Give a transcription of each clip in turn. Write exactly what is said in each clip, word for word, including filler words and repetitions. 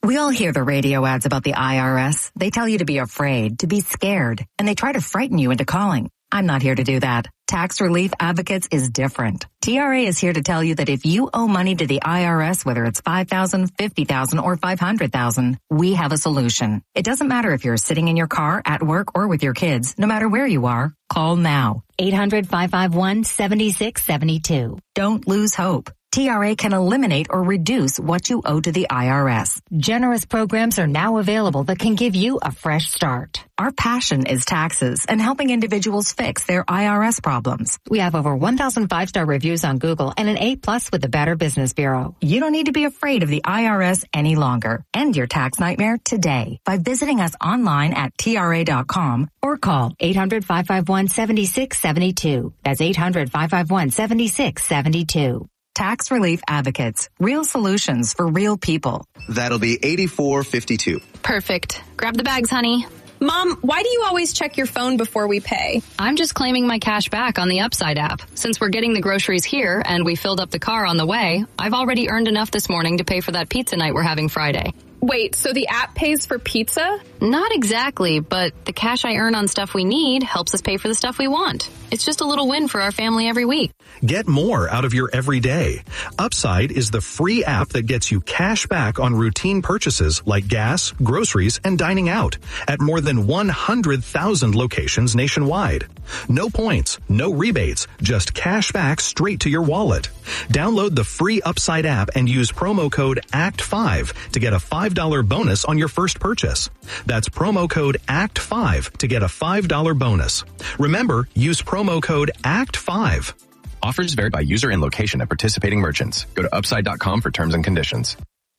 We all hear the radio ads about the I R S. They tell you to be afraid, to be scared, and they try to frighten you into calling. I'm not here to do that. Tax Relief Advocates is different. T R A is here to tell you that if you owe money to the I R S, whether it's five thousand dollars, fifty thousand dollars, or five hundred thousand dollars, we have a solution. It doesn't matter if you're sitting in your car, at work, or with your kids. No matter where you are, call now. eight hundred, five five one, seven six seven two. Don't lose hope. T R A can eliminate or reduce what you owe to the I R S. Generous programs are now available that can give you a fresh start. Our passion is taxes and helping individuals fix their I R S problems. We have over one thousand five-star reviews on Google and an A plus with the Better Business Bureau. You don't need to be afraid of the I R S any longer. End your tax nightmare today by visiting us online at T R A dot com or call eight hundred, five five one, seven six seven two. That's eight hundred, five five one, seven six seven two. Tax Relief Advocates. Real solutions for real people. That'll be eighty-four fifty-two. Perfect. Grab the bags, honey. Mom, why do you always check your phone before we pay? I'm just claiming my cash back on the Upside app. Since we're getting the groceries here and we filled up the car on the way, I've already earned enough this morning to pay for that pizza night we're having Friday. Wait, so the app pays for pizza? Not exactly, but the cash I earn on stuff we need helps us pay for the stuff we want. It's just a little win for our family every week. Get more out of your everyday. Upside is the free app that gets you cash back on routine purchases like gas, groceries, and dining out at more than one hundred thousand locations nationwide. No points, no rebates, just cash back straight to your wallet. Download the free Upside app and use promo code A C T five to get a five dollars bonus on your first purchase. That's promo code A C T five to get a five dollars bonus. Remember, use promo code A C T five. Offers vary by user and location at participating merchants. Go to upside dot com for terms and conditions.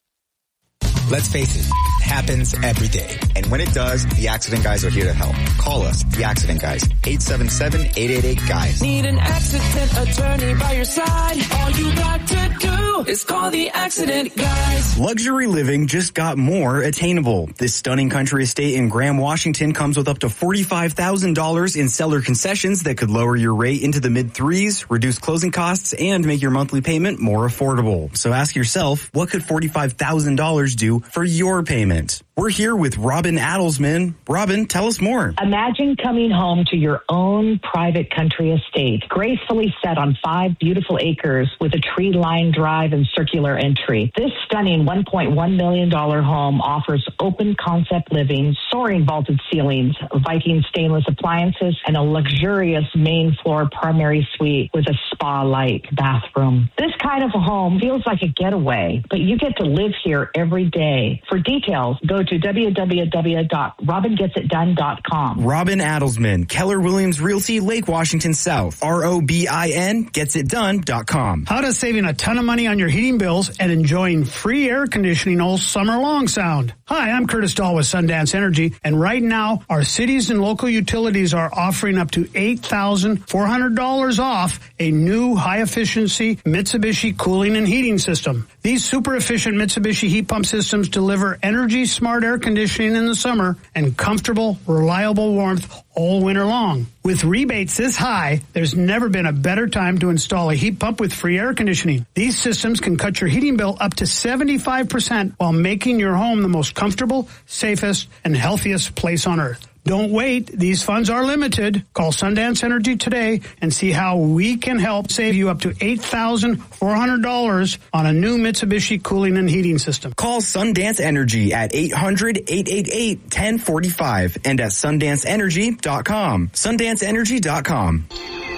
Let's face it, it happens every day. And when it does, the Accident Guys are here to help. Call us, the Accident Guys, eight seven seven, eight eight eight, GUYS. Need an accident attorney by your side? All you got to do is call the Accident Guys. Luxury living just got more attainable. This stunning country estate in Graham, Washington comes with up to forty-five thousand dollars in seller concessions that could lower your rate into the mid threes, reduce closing costs, and make your monthly payment more affordable. So ask yourself, what could forty-five thousand dollars do for your payment? We're here with Robin Adelsman. Robin, tell us more. Imagine coming home to your own private country estate, gracefully set on five beautiful acres with a tree-lined drive and circular entry. This stunning one point one million dollars home offers open concept living, soaring vaulted ceilings, Viking stainless appliances, and a luxurious main floor primary suite with a spa-like bathroom. This kind of a home feels like a getaway, but you get to live here every day. For details, go to w w w dot robin gets it done dot com. Robin Adelsman, Keller Williams Realty, Lake Washington South. R O B I N, gets it done dot com. How does saving a ton of money on your heating bills and enjoying free air conditioning all summer long sound? Hi, I'm Curtis Dahl with Sundance Energy, and right now, our cities and local utilities are offering up to eight thousand four hundred dollars off a new high-efficiency Mitsubishi cooling and heating system. These super-efficient Mitsubishi heat pump systems deliver energy-smart air conditioning in the summer and comfortable, reliable warmth all winter long. With rebates this high, there's never been a better time to install a heat pump with free air conditioning. These systems can cut your heating bill up to seventy-five percent while making your home the most comfortable, safest, and healthiest place on earth. Don't wait. These funds are limited. Call Sundance Energy today and see how we can help save you up to eight thousand four hundred dollars on a new Mitsubishi cooling and heating system. Call Sundance Energy at eight hundred, eight eight eight, one zero four five and at sundance energy dot com. sundance energy dot com.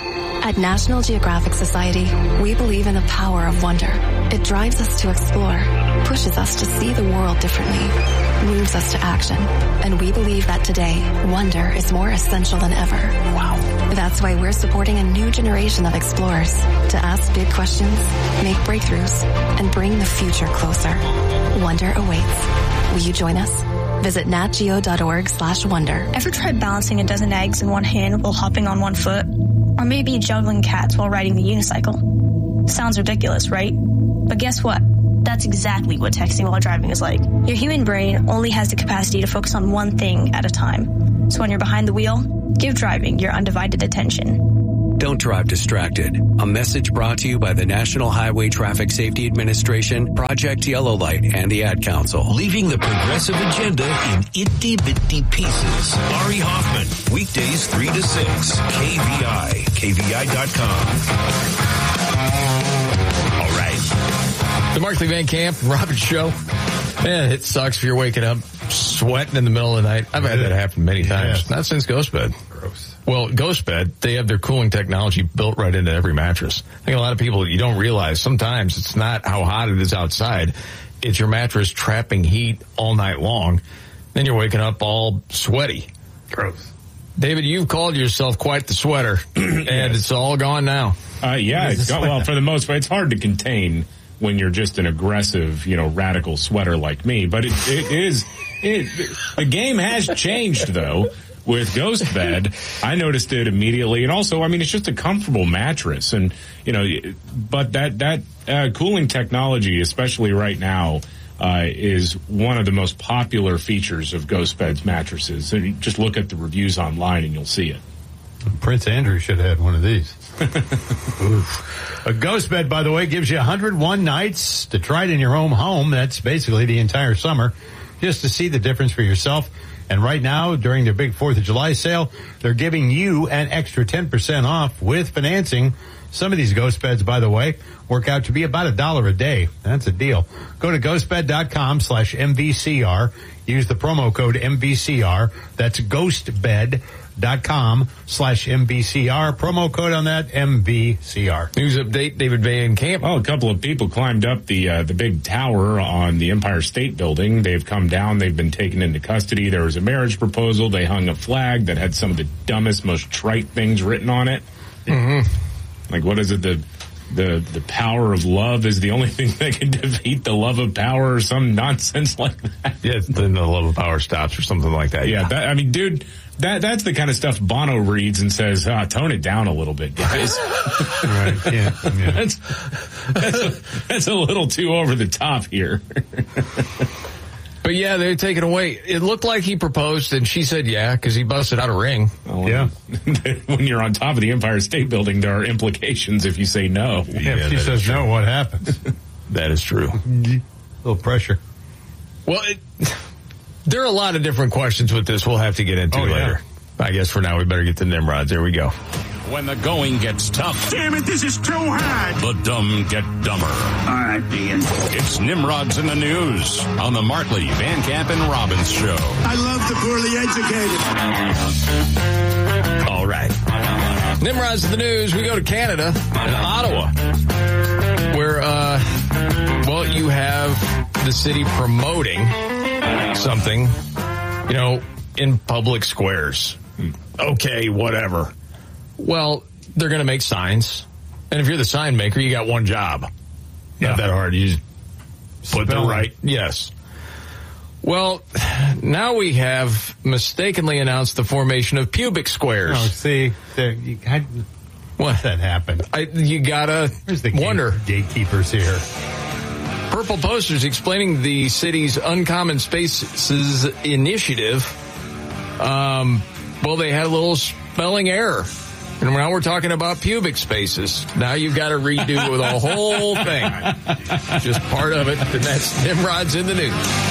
At National Geographic Society, we believe in the power of wonder. It drives us to explore, pushes us to see the world differently, moves us to action. And we believe that today, wonder is more essential than ever. Wow. That's why we're supporting a new generation of explorers to ask big questions, make breakthroughs, and bring the future closer. Wonder awaits. Will you join us? Visit natgeo.org slash wonder. Ever tried balancing a dozen eggs in one hand while hopping on one foot? Or maybe juggling cats while riding the unicycle? Sounds ridiculous, right? But guess what? That's exactly what texting while driving is like. Your human brain only has the capacity to focus on one thing at a time. So when you're behind the wheel, give driving your undivided attention. Don't drive distracted. A message brought to you by the National Highway Traffic Safety Administration, Project Yellow Light, and the Ad Council. Leaving the progressive agenda in itty-bitty pieces. Ari Hoffman, weekdays three to six. K V I, K V I dot com. All right. The Markley Van Camp, Robbins Show. Man, it sucks if you're waking up sweating in the middle of the night. I've had that happen many times. Yes. Not since GhostBed. Gross. Well, GhostBed, they have their cooling technology built right into every mattress. I think a lot of people, you don't realize sometimes it's not how hot it is outside. It's your mattress trapping heat all night long. Then you're waking up all sweaty. Gross. David, you've called yourself quite the sweater, and yes. It's all gone now. Uh, yeah, it's got, well, for the most part, it's hard to contain when you're just an aggressive, you know, radical sweater like me. But it, it is, it, the game has changed, though, with GhostBed. I noticed it immediately. And also, I mean, it's just a comfortable mattress. And, you know, but that, that uh, cooling technology, especially right now, uh, is one of the most popular features of GhostBed's mattresses. And you just look at the reviews online and you'll see it. Prince Andrew should have had one of these. Oof. A GhostBed, by the way, gives you one hundred one nights to try it in your own home. That's basically the entire summer, just to see the difference for yourself. And right now, during their big fourth of July sale, they're giving you an extra ten percent off with financing. Some of these GhostBeds, by the way, work out to be about a dollar a day. That's a deal. Go to ghostbed.com slash MVCR. Use the promo code M V C R. That's ghostbed. Dot com slash M V C R. Promo code on that, M V C R. News update, David Van Camp. Oh, a couple of people climbed up the uh, the big tower on the Empire State Building. They've come down. They've been taken into custody. There was a marriage proposal. They hung a flag that had some of the dumbest, most trite things written on it. Mm-hmm. Like, what is it? The the the power of love is the only thing that can defeat the love of power, or some nonsense like that. Yeah, then the love of power stops, or something like that. Yeah, that, I mean, dude. That that's the kind of stuff Bono reads and says, ah, tone it down a little bit, guys. Right, yeah. yeah. That's, that's, a, that's a little too over the top here. But yeah, they're taking away. It looked like he proposed, and she said yeah, because he busted out a ring. Oh, yeah. When you're on top of the Empire State Building, there are implications if you say no. Yeah, yeah if she says no, what happens? That is true. A little pressure. Well, it... There are a lot of different questions with this we'll have to get into oh, later. Yeah. I guess for now we better get to Nimrods. There we go. When the going gets tough. Damn it, this is too hard. The dumb get dumber. All right, Ian. It's Nimrods in the News on the Markley, Van Camp, and Robbins Show. I love the poorly educated. All right. Nimrods in the News. We go to Canada and Ottawa, where, uh, well, you have the city promoting something, you know, in public squares. Okay, whatever. Well, they're going to make signs. And if you're the sign maker, you got one job. Yeah. Not that hard. You just put the Spell right. Yes. Well, now we have mistakenly announced the formation of pubic squares. Oh, see, there, you, I, what that happened? I, you gotta Where's the wonder. Gate, gatekeepers here. Purple posters explaining the city's Uncommon Spaces initiative. Um, well, they had a little spelling error. And now we're talking about pubic spaces. Now you've got to redo the whole thing. Just part of it. And that's Nimrods in the News.